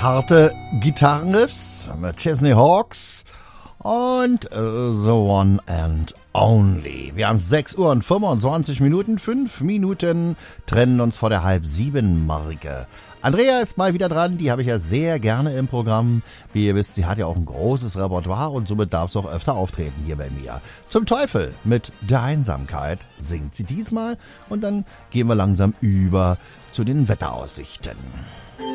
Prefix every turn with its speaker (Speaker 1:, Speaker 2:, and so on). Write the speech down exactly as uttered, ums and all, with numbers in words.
Speaker 1: harte Gitarrenriffs mit Chesney Hawks und uh, The One and Only. Wir haben sechs Uhr und fünfundzwanzig Minuten. Fünf Minuten trennen uns vor der halb sieben Marke. Andrea ist mal wieder dran, die habe ich ja sehr gerne im Programm. Wie ihr wisst, sie hat ja auch ein großes Repertoire und somit darf sie auch öfter auftreten hier bei mir. Zum Teufel mit der Einsamkeit singt sie diesmal und dann gehen wir langsam über zu den Wetteraussichten.